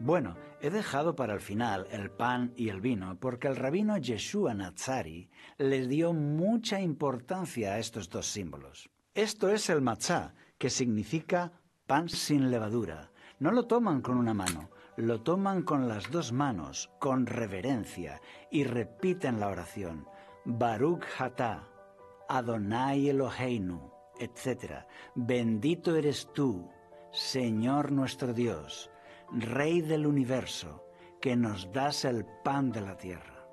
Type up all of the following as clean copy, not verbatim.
Bueno, he dejado para el final el pan y el vino porque el rabino Yeshua Natzari le dio mucha importancia a estos dos símbolos. Esto es el matzá, que significa pan sin levadura. No lo toman con una mano, lo toman con las dos manos, con reverencia, y repiten la oración: Baruch Atah, Adonai Eloheinu, etc. Bendito eres tú, Señor nuestro Dios, Rey del universo, que nos das el pan de la tierra.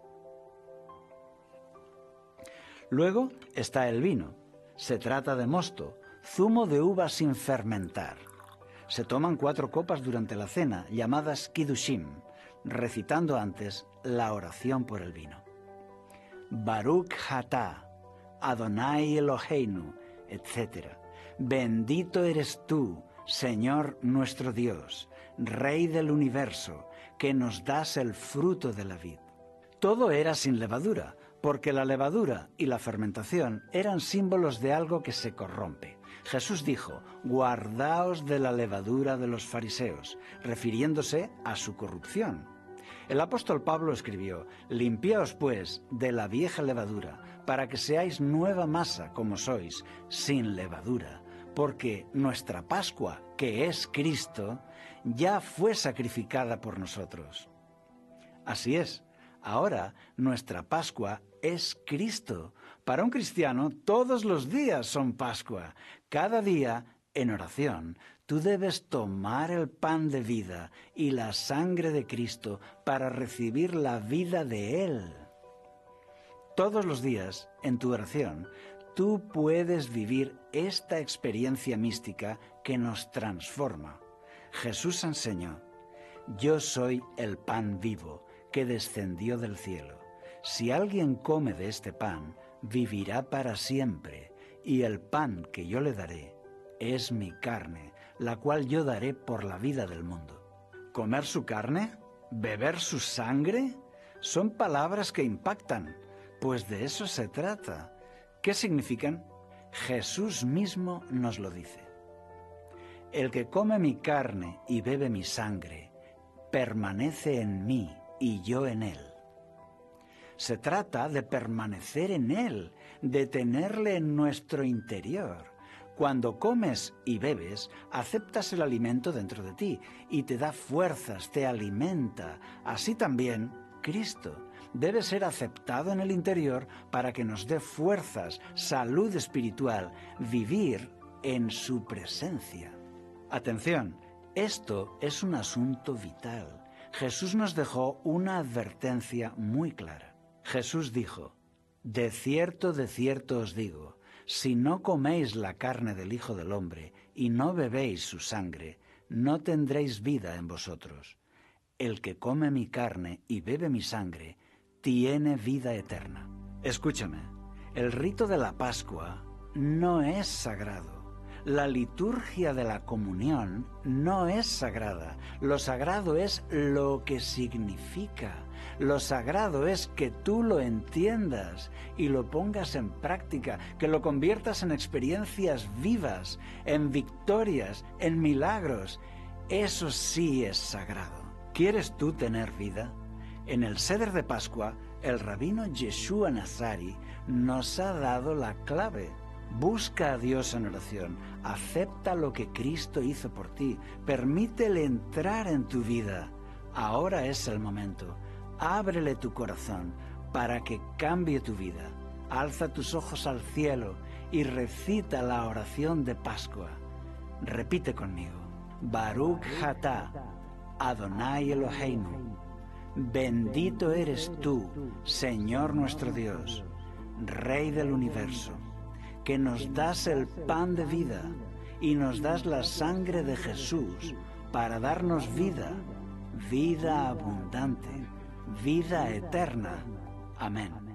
Luego está el vino. Se trata de mosto, zumo de uva sin fermentar. Se toman 4 copas durante la cena, llamadas kiddushim, recitando antes la oración por el vino. Baruch Atah, Adonai Eloheinu, etc. Bendito eres tú, Señor nuestro Dios, Rey del universo, que nos das el fruto de la vid. Todo era sin levadura, porque la levadura y la fermentación eran símbolos de algo que se corrompe. Jesús dijo: guardaos de la levadura de los fariseos, refiriéndose a su corrupción. El apóstol Pablo escribió: limpiaos pues de la vieja levadura, para que seáis nueva masa como sois, sin levadura, porque nuestra Pascua, que es Cristo, ya fue sacrificada por nosotros. Así es, ahora nuestra Pascua es Cristo. Para un cristiano, todos los días son Pascua. Cada día, en oración, tú debes tomar el pan de vida y la sangre de Cristo para recibir la vida de Él. Todos los días, en tu oración, tú puedes vivir esta experiencia mística que nos transforma. Jesús enseñó: yo soy el pan vivo que descendió del cielo. Si alguien come de este pan, vivirá para siempre, y el pan que yo le daré es mi carne, la cual yo daré por la vida del mundo. ¿Comer su carne? ¿Beber su sangre? Son palabras que impactan, pues de eso se trata. ¿Qué significan? Jesús mismo nos lo dice. El que come mi carne y bebe mi sangre, permanece en mí y yo en él. Se trata de permanecer en él, de tenerle en nuestro interior. Cuando comes y bebes, aceptas el alimento dentro de ti y te da fuerzas, te alimenta. Así también Cristo debe ser aceptado en el interior para que nos dé fuerzas, salud espiritual, vivir en su presencia. Atención, esto es un asunto vital. Jesús nos dejó una advertencia muy clara. Jesús dijo: de cierto os digo, si no coméis la carne del Hijo del Hombre y no bebéis su sangre, no tendréis vida en vosotros. El que come mi carne y bebe mi sangre, tiene vida eterna. Escúchame, el rito de la Pascua no es sagrado. La liturgia de la comunión no es sagrada. Lo sagrado es lo que significa. Lo sagrado es que tú lo entiendas y lo pongas en práctica, que lo conviertas en experiencias vivas, en victorias, en milagros. Eso sí es sagrado. ¿Quieres tú tener vida? En el Seder de Pascua, el rabino Yeshua Natzari nos ha dado la clave. Busca a Dios en oración, acepta lo que Cristo hizo por ti, permítele entrar en tu vida. Ahora es el momento. Ábrele tu corazón para que cambie tu vida. Alza tus ojos al cielo y recita la oración de Pascua. Repite conmigo: Baruch Atah, Adonai Eloheinu. Bendito eres tú, Señor nuestro Dios, Rey del universo, que nos das el pan de vida y nos das la sangre de Jesús para darnos vida, vida abundante, vida eterna. Amén.